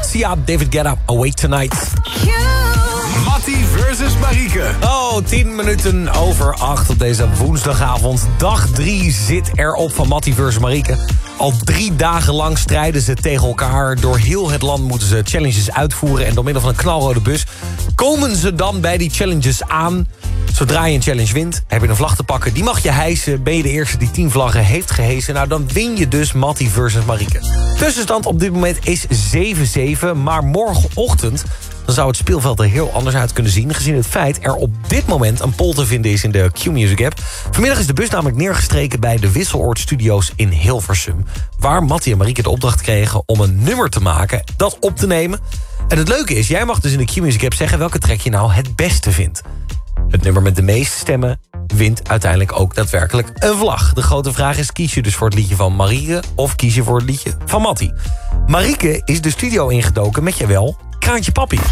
Sia, David Guetta, Awake Tonight. Mattie versus Marieke. 10 minuten over 8 op deze woensdagavond. Dag 3 zit erop van Mattie versus Marieke. Al 3 dagen lang strijden ze tegen elkaar. Door heel het land moeten ze challenges uitvoeren. En door middel van een knalrode bus komen ze dan bij die challenges aan. Zodra je een challenge wint, heb je een vlag te pakken. Die mag je hijsen. Ben je de eerste die 10 vlaggen heeft gehesen? Nou, dan win je dus Mattie versus Marieke. Tussenstand op dit moment is 7-7. Maar morgenochtend dan zou het speelveld er heel anders uit kunnen zien, gezien het feit er op dit moment een poll te vinden is in de Q-Music app. Vanmiddag is de bus namelijk neergestreken bij de Wisseloord Studios in Hilversum, waar Mattie en Marieke de opdracht kregen om een nummer te maken, dat op te nemen. En het leuke is, jij mag dus in de Q-Music app zeggen welke track je nou het beste vindt. Het nummer met de meeste stemmen wint uiteindelijk ook daadwerkelijk een vlag. De grote vraag is, kies je dus voor het liedje van Marieke of kies je voor het liedje van Mattie? Marieke is de studio ingedoken met jawel Kraantje Papi.